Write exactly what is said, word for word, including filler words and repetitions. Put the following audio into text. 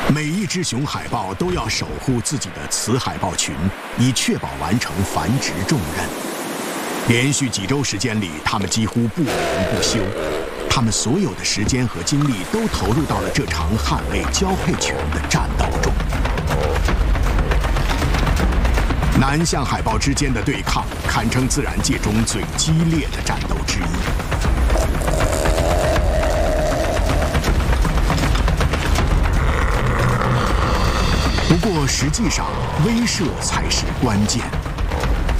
每一只雄海豹都要守护自己的雌海豹群，以确保完成繁殖重任。连续几周时间里，它们几乎不眠不休，它们所有的时间和精力都投入到了这场捍卫交配权的战斗中。南向海豹之间的对抗堪称自然界中最激烈的战斗之一。不过，实际上威慑才是关键。